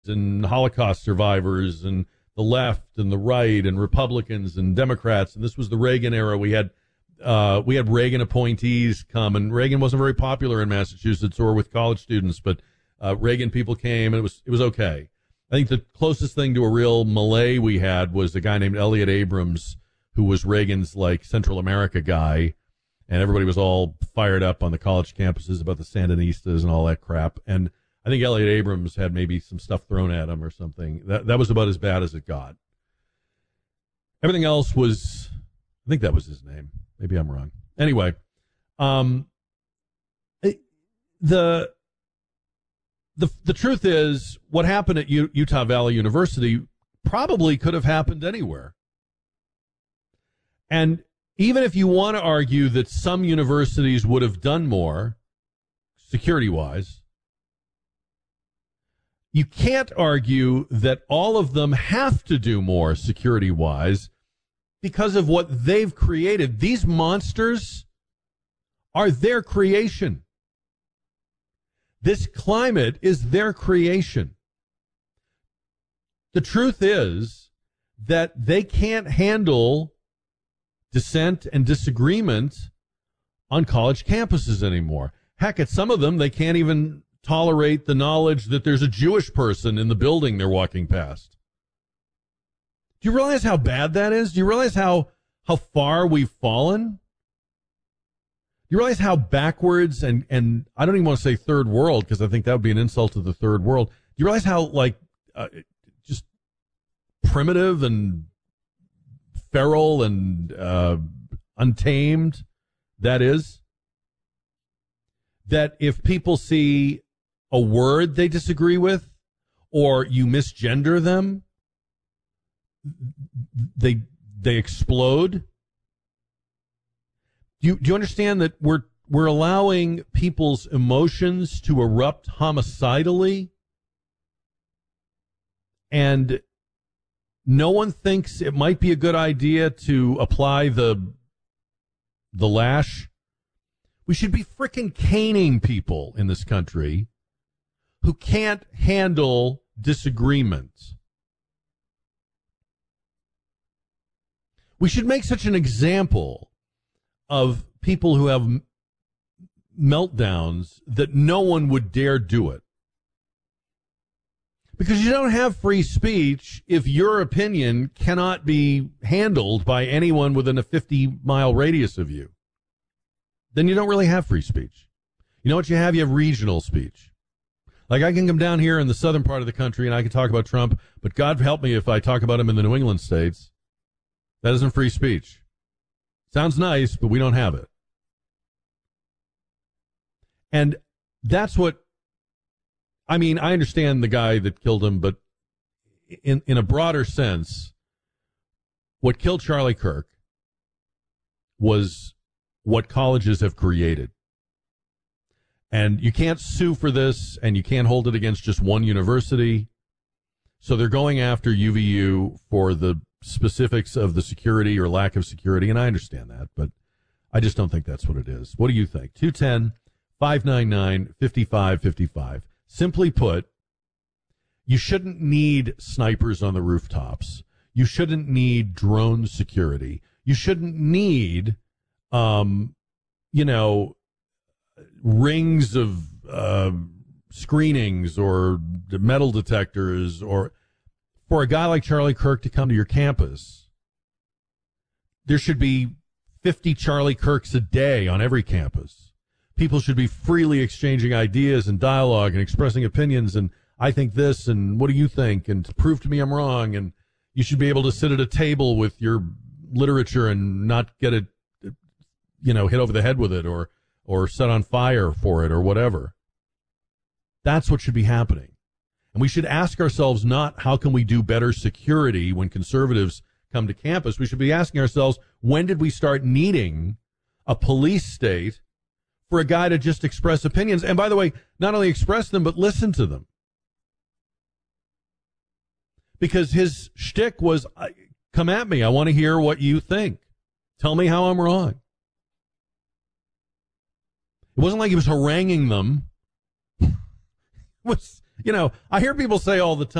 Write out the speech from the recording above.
and Holocaust survivors and the left and the right and Republicans and Democrats. And this was the Reagan era. We had Reagan appointees come, and Reagan wasn't very popular in Massachusetts or with college students, but Reagan people came, and it was okay. I think the closest thing to a real Malay we had was a guy named Elliot Abrams, who was Reagan's like Central America guy, and everybody was all fired up on the college campuses about the Sandinistas and all that crap. And I think Elliot Abrams had maybe some stuff thrown at him or something. That was about as bad as it got. Everything else was, I think that was his name. Maybe I'm wrong. Anyway, the truth is, what happened at Utah Valley University probably could have happened anywhere. And even if you want to argue that some universities would have done more security-wise, you can't argue that all of them have to do more security-wise because of what they've created. These monsters are their creation. This climate is their creation. The truth is that they can't handle dissent and disagreement on college campuses anymore. Heck, at some of them, they can't even tolerate the knowledge that there's a Jewish person in the building they're walking past. Do you realize how bad that is? Do you realize how far we've fallen? Do you realize how backwards and I don't even want to say third world, because I think that would be an insult to the third world. Do you realize how just primitive and feral and untamed that is? That if people see a word they disagree with, or you misgender them, they explode. Do you understand that we're allowing people's emotions to erupt homicidally, and no one thinks it might be a good idea to apply the lash? We should be frickin' caning people in this country who can't handle disagreement. We should make such an example of people who have meltdowns that no one would dare do it. Because you don't have free speech if your opinion cannot be handled by anyone within a 50-mile radius of you. Then you don't really have free speech. You know what you have? You have regional speech. Like, I can come down here in the southern part of the country and I can talk about Trump, but God help me if I talk about him in the New England states. That isn't free speech. Sounds nice, but we don't have it. And that's what, I mean, I understand the guy that killed him, but in a broader sense, what killed Charlie Kirk was what colleges have created. And you can't sue for this, and you can't hold it against just one university. So they're going after UVU for the specifics of the security or lack of security, and I understand that, but I just don't think that's what it is. What do you think? 210-599-5555. Simply put, you shouldn't need snipers on the rooftops. You shouldn't need drone security. You shouldn't need, rings of screenings or metal detectors, or for a guy like Charlie Kirk to come to your campus. There should be 50 Charlie Kirks a day on every campus. People should be freely exchanging ideas and dialogue and expressing opinions, and I think this, and what do you think, and prove to me I'm wrong, and you should be able to sit at a table with your literature and not get it, hit over the head with it, or set on fire for it, or whatever. That's what should be happening. And we should ask ourselves not how can we do better security when conservatives come to campus. We should be asking ourselves, when did we start needing a police state for a guy to just express opinions? And by the way, not only express them, but listen to them. Because his shtick was, come at me. I want to hear what you think. Tell me how I'm wrong. It wasn't like he was haranguing them. You know, I hear people say all the time,